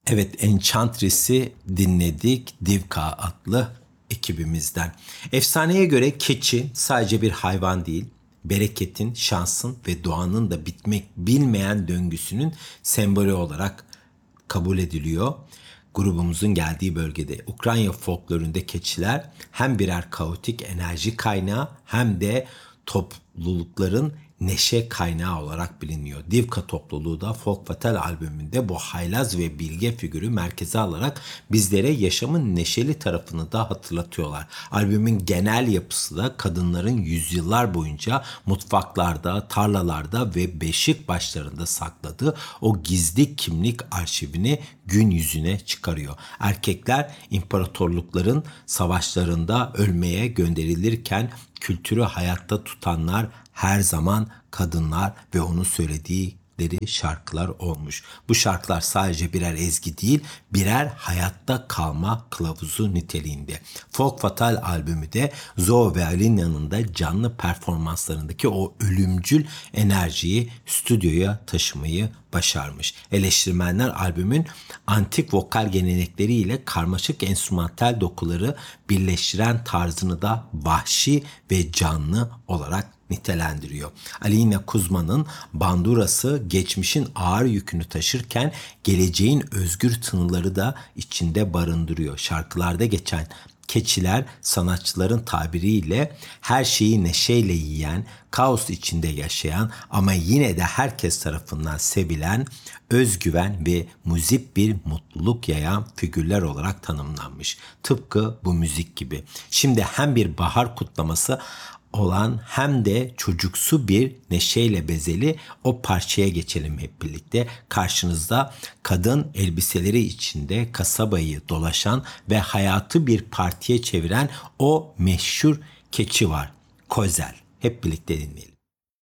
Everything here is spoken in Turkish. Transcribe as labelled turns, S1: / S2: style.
S1: Evet, Enchantres'i dinledik Divka adlı ekibimizden. Efsaneye göre keçi sadece bir hayvan değil, bereketin, şansın ve doğanın da bitmek bilmeyen döngüsünün sembolü olarak kabul ediliyor. Grubumuzun geldiği bölgede Ukrayna folklorunda keçiler hem birer kaotik enerji kaynağı hem de toplulukların neşe kaynağı olarak biliniyor. Divka topluluğu da Folk Fatal albümünde bu haylaz ve bilge figürü merkeze alarak bizlere yaşamın neşeli tarafını da hatırlatıyorlar. Albümün genel yapısı da kadınların yüzyıllar boyunca mutfaklarda, tarlalarda ve beşik başlarında sakladığı o gizli kimlik arşivini gün yüzüne çıkarıyor. Erkekler imparatorlukların savaşlarında ölmeye gönderilirken kültürü hayatta tutanlar her zaman kadınlar ve onun söyledikleri şarkılar olmuş. Bu şarkılar sadece birer ezgi değil, birer hayatta kalma kılavuzu niteliğinde. Folk Fatal albümü de Zoe ve Alina'nın da canlı performanslarındaki o ölümcül enerjiyi stüdyoya taşımayı başarmış. Eleştirmenler albümün antik vokal gelenekleriyle karmaşık enstrümantal dokuları birleştiren tarzını da vahşi ve canlı olarak nitelendiriyor. Alina Kuzma'nın bandurası geçmişin ağır yükünü taşırken geleceğin özgür tınıları da içinde barındırıyor. Şarkılarda geçen keçiler sanatçıların tabiriyle her şeyi neşeyle yiyen, kaos içinde yaşayan ama yine de herkes tarafından sevilen, özgüven ve muzip bir mutluluk yayan figürler olarak tanımlanmış. Tıpkı bu müzik gibi. Şimdi hem bir bahar kutlaması olan hem de çocuksu bir neşeyle bezeli o parçaya geçelim hep birlikte. Karşınızda kadın elbiseleri içinde kasabayı dolaşan ve hayatı bir partiye çeviren o meşhur keçi var. Kozel. Hep birlikte dinleyelim.